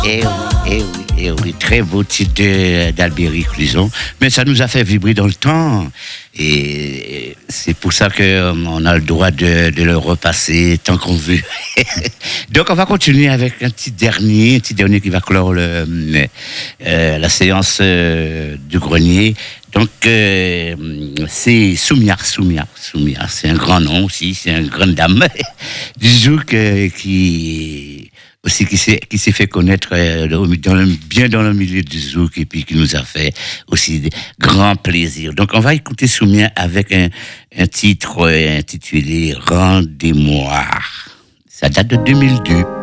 Oui, très beau titre d'Albéric Cluzon. Mais ça nous a fait vibrer dans le temps. Et c'est pour ça qu'on a le droit de le repasser tant qu'on veut. Donc, on va continuer avec un petit dernier qui va clore la séance du grenier. Donc, c'est Soumia. C'est un grand nom aussi, c'est une grande dame du zouk qui s'est fait connaître bien dans le milieu du zouk et puis qui nous a fait aussi grand plaisir. Donc, on va écouter Soumia avec un titre intitulé Rendez-moi. Ça date de 2002.